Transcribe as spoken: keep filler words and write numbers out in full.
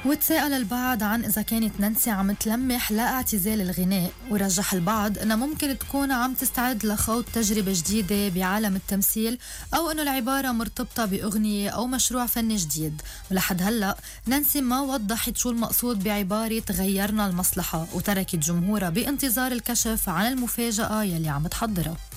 وتساءل البعض عن إذا كانت نانسي عم تلمح لاعتزال الغناء، ورجح البعض أنها ممكن تكون عم تستعد لخوض تجربة جديدة بعالم التمثيل، أو أنه العبارة مرتبطة بأغنية أو مشروع فني جديد. ولحد هلأ نانسي ما وضحت شو المقصود بعبارة غيرنا المصلحة، وتركت جمهورها بانتظار الكشف عن المفاجأة يلي عم تحضرها.